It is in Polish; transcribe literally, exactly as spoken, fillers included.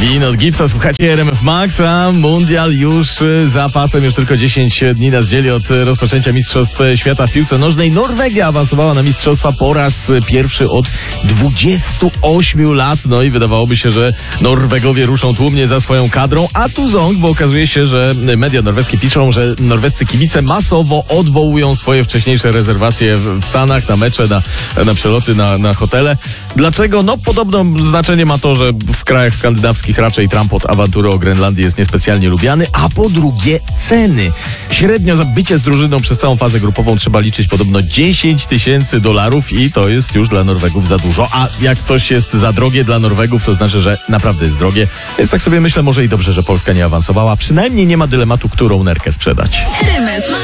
Win od Gipsa, słuchajcie R M F Max, a mundial już za pasem, już tylko dziesięć dni nas dzieli od rozpoczęcia Mistrzostw Świata w piłce nożnej. Norwegia awansowała na mistrzostwa po raz pierwszy od dwudziestu ośmiu lat, no i wydawałoby się, że Norwegowie ruszą tłumnie za swoją kadrą, a tu ząg, bo okazuje się, że media norweskie piszą, że norwescy kibice masowo odwołują swoje wcześniejsze rezerwacje w Stanach na mecze, na, na przeloty, na, na hotele. Dlaczego? No podobno znaczenie ma to, że w krajach skandynawskich raczej Trump od awantury o Grenlandii jest niespecjalnie lubiany, a po drugie ceny. Średnio za bycie z drużyną przez całą fazę grupową trzeba liczyć podobno dziesięć tysięcy dolarów i to jest już dla Norwegów za dużo. A jak coś jest za drogie dla Norwegów, to znaczy, że naprawdę jest drogie. Więc tak sobie myślę, może i dobrze, że Polska nie awansowała. Przynajmniej nie ma dylematu, którą nerkę sprzedać.